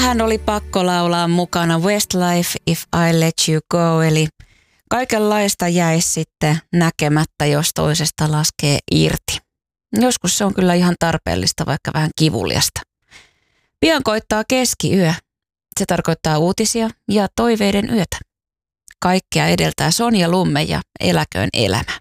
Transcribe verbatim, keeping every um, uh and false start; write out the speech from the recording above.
Hän oli pakko laulaa mukana Westlife If I Let You Go, eli kaikenlaista jäisi sitten näkemättä, jos toisesta laskee irti. Joskus se on kyllä ihan tarpeellista, vaikka vähän kivuliasta. Pian koittaa keskiyö. Se tarkoittaa uutisia ja toiveiden yötä. Kaikkea edeltää Sonja Lumme ja Eläköön elämä.